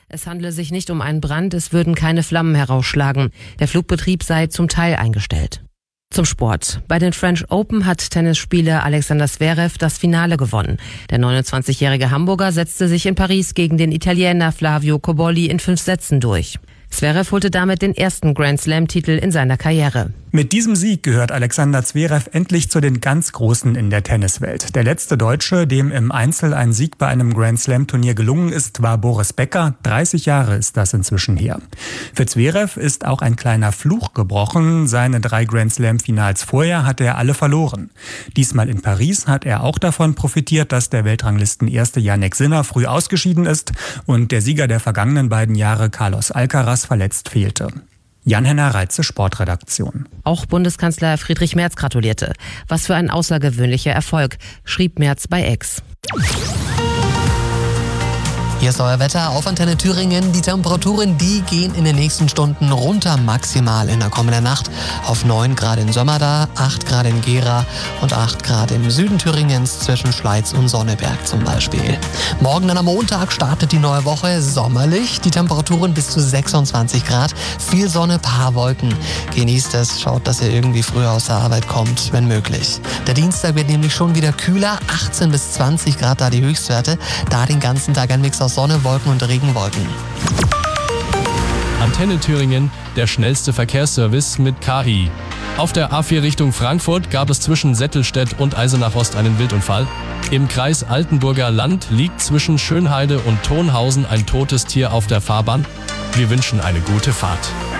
Es handle sich nicht um einen Brand, es würden keine Flammen herausschlagen. Der Flugbetrieb sei zum Teil eingestellt. Zum Sport. Bei den French Open hat Tennisspieler Alexander Zverev das Finale gewonnen. Der 29-jährige Hamburger setzte sich in Paris gegen den Italiener Flavio Cobolli in 5 Sätzen durch. Zverev holte damit den ersten Grand-Slam-Titel in seiner Karriere. Mit diesem Sieg gehört Alexander Zverev endlich zu den ganz Großen in der Tenniswelt. Der letzte Deutsche, dem im Einzel ein Sieg bei einem Grand-Slam-Turnier gelungen ist, war Boris Becker. 30 Jahre ist das inzwischen her. Für Zverev ist auch ein kleiner Fluch gebrochen. Seine 3 Grand-Slam-Finals vorher hatte er alle verloren. Diesmal in Paris hat er auch davon profitiert, dass der Weltranglisten-Erste Jannik Sinner früh ausgeschieden ist und der Sieger der vergangenen beiden Jahre Carlos Alcaraz verletzt fehlte. Jan-Henner Reitze, Sportredaktion. Auch Bundeskanzler Friedrich Merz gratulierte. Was für ein außergewöhnlicher Erfolg, schrieb Merz bei X. Hier ist euer Wetter auf Antenne Thüringen. Die Temperaturen, die gehen in den nächsten Stunden runter, maximal in der kommenden Nacht auf 9 Grad in Sömmerda, 8 Grad in Gera und 8 Grad im Süden Thüringens zwischen Schleiz und Sonneberg zum Beispiel. Morgen dann am Montag startet die neue Woche sommerlich. Die Temperaturen bis zu 26 Grad, viel Sonne, paar Wolken. Genießt es, schaut, dass ihr irgendwie früher aus der Arbeit kommt, wenn möglich. Der Dienstag wird nämlich schon wieder kühler, 18 bis 20 Grad da die Höchstwerte. Da den ganzen Tag ein Mix aus Sonne, Wolken und Regenwolken. Antenne Thüringen, der schnellste Verkehrsservice mit KI. Auf der A4 Richtung Frankfurt gab es zwischen Settelstedt und Eisenach-Ost einen Wildunfall. Im Kreis Altenburger Land liegt zwischen Schönheide und Tonhausen ein totes Tier auf der Fahrbahn. Wir wünschen eine gute Fahrt.